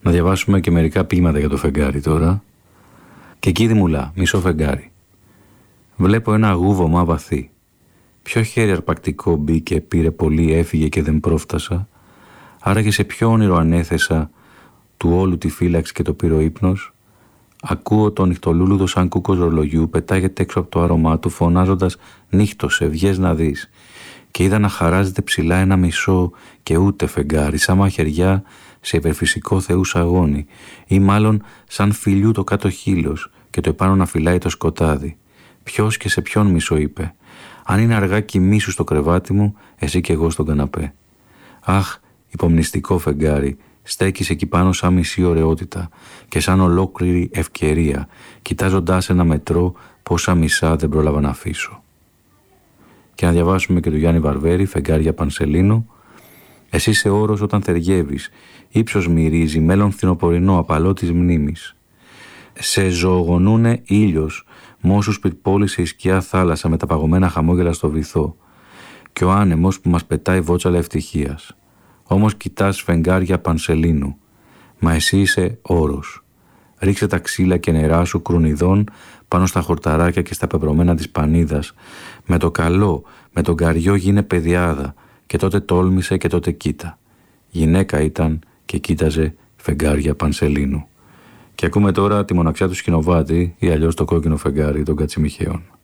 Να διαβάσουμε και μερικά ποίηματα για το φεγγάρι τώρα. Και εκεί δημουλά, μισό φεγγάρι. Βλέπω ένα αγούβωμα βαθύ. Ποιο χέρι αρπακτικό μπήκε, πήρε πολύ, έφυγε και δεν πρόφτασα. Άραγε σε ποιο όνειρο ανέθεσα του όλου τη φύλαξη και το πήρε ο ύπνος. Ακούω τον νυχτολούλουδο σαν κούκος ρολογιού, πετάγεται έξω από το άρωμά του, φωνάζοντας «Νύχτωσε, βγες να δεις». Και είδα να χαράζεται ψηλά ένα μισό και ούτε φεγγάρι, σαν μαχαιριά σε υπερφυσικό θεού αγώνη, ή μάλλον σαν φιλιού το κάτω χείλος και το επάνω να φυλάει το σκοτάδι. Ποιος και σε ποιον μισό, είπε. Αν είναι αργά κοιμήσου στο κρεβάτι μου, εσύ κι εγώ στον καναπέ. Αχ, υπομνηστικό φεγγάρι, στέκεις εκεί πάνω σαν μισή ωραιότητα και σαν ολόκληρη ευκαιρία, κοιτάζοντας ένα μετρό πόσα μισά δεν πρόλαβα να αφήσω. Και να διαβάσουμε και του Γιάννη Βαρβέρη, Φεγγάρια Πανσελίνου. Εσύ είσαι όρος όταν θεριεύεις, ύψος μυρίζει, μέλλον φθινοπορεινό, απαλό της μνήμης. Σε ζωογονούνε ήλιος, μόσους πυρπόλησε η σκιά θάλασσα με τα παγωμένα χαμόγελα στο βυθό. Και ο άνεμος που μας πετάει βότσαλα ευτυχίας. Όμως κοιτάς φεγγάρια Πανσελίνου, μα εσύ είσαι όρος. Ρίξε τα ξύλα και νερά σου κρουνιδών πάνω στα χορταράκια και στα πεπρωμένα της πανίδας. Με το καλό, με τον καριό γίνε παιδιάδα και τότε τόλμησε και τότε κοίτα. Γυναίκα ήταν και κοίταζε φεγγάρια Πανσελίνου. Και ακούμε τώρα τη μοναξιά του Σκηνοβάτη ή αλλιώς το κόκκινο φεγγάρι των Κατσιμιχαίων.